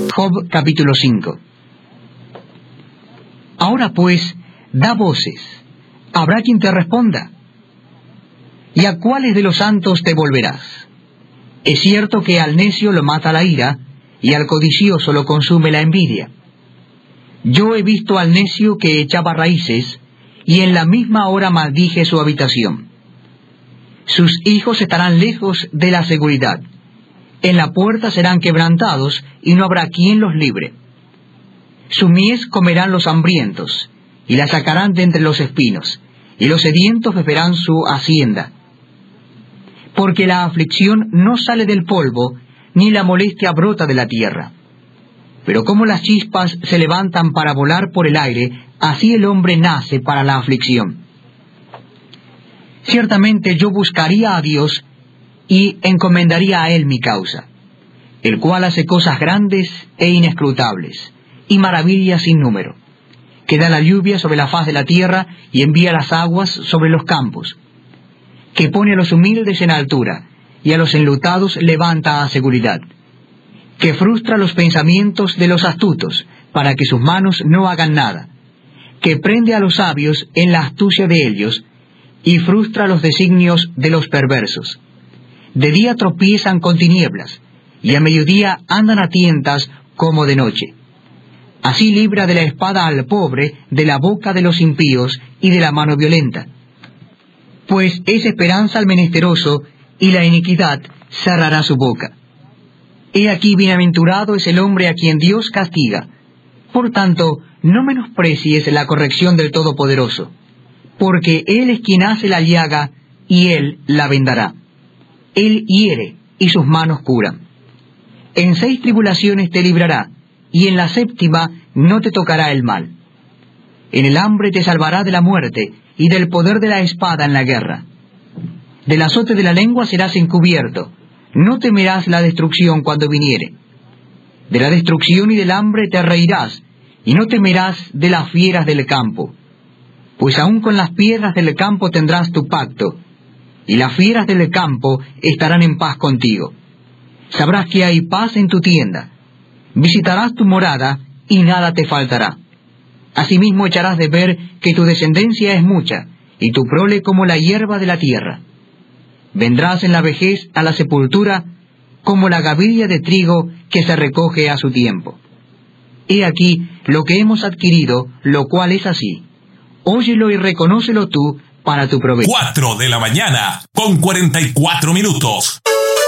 Job capítulo 5. Ahora pues, da voces, habrá quien te responda. ¿Y a cuáles de los santos te volverás? Es cierto que al necio lo mata la ira, y al codicioso lo consume la envidia. Yo he visto al necio que echaba raíces, y en la misma hora maldije su habitación. Sus hijos estarán lejos de la seguridad. En la puerta serán quebrantados, y no habrá quien los libre. Su mies comerán los hambrientos, y la sacarán de entre los espinos, y los sedientos beberán su hacienda. Porque la aflicción no sale del polvo, ni la molestia brota de la tierra. Pero como las chispas se levantan para volar por el aire, así el hombre nace para la aflicción. Ciertamente yo buscaría a Dios, y encomendaría a Él mi causa, el cual hace cosas grandes e inescrutables, y maravillas sin número, que da la lluvia sobre la faz de la tierra, y envía las aguas sobre los campos, que pone a los humildes en altura, y a los enlutados levanta a seguridad, que frustra los pensamientos de los astutos, para que sus manos no hagan nada, que prende a los sabios en la astucia de ellos, y frustra los designios de los perversos. De día tropiezan con tinieblas, y a mediodía andan a tientas como de noche. Así libra de la espada al pobre, de la boca de los impíos y de la mano violenta. Pues es esperanza al menesteroso, y la iniquidad cerrará su boca. He aquí bienaventurado es el hombre a quien Dios castiga. Por tanto, no menosprecies la corrección del Todopoderoso, porque Él es quien hace la llaga, y Él la vendará. Él hiere, y sus manos curan. En 6 tribulaciones te librará, y en la 7ª no te tocará el mal. En el hambre te salvará de la muerte, y del poder de la espada en la guerra. Del azote de la lengua serás encubierto, no temerás la destrucción cuando viniere. De la destrucción y del hambre te reirás, y no temerás de las fieras del campo. Pues aun con las piedras del campo tendrás tu pacto, y las fieras del campo estarán en paz contigo. Sabrás que hay paz en tu tienda. Visitarás tu morada, y nada te faltará. Asimismo echarás de ver que tu descendencia es mucha, y tu prole como la hierba de la tierra. Vendrás en la vejez a la sepultura, como la gavilla de trigo que se recoge a su tiempo. He aquí lo que hemos adquirido, lo cual es así. Óyelo y reconócelo tú para tu provecho. 4 de la mañana, con 44 minutos.